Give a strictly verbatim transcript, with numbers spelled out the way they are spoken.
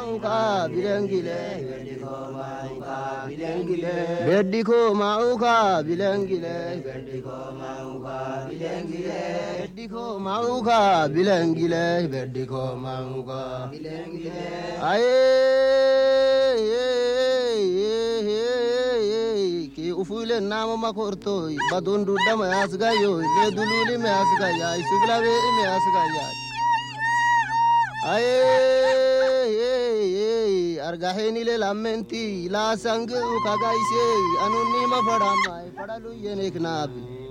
mauka bilengile bediko mauka bilengile bediko mauka bilengile bediko mauka bilengile bediko mauka bilengile bediko mauka bilengile aye ki ufule namo makorto badundu dama asgayo le dululi me asgaya isuglabe me asgaya aye argaheni le lamenti la sang kagaise anunni ma fada mai padalu yenek nabi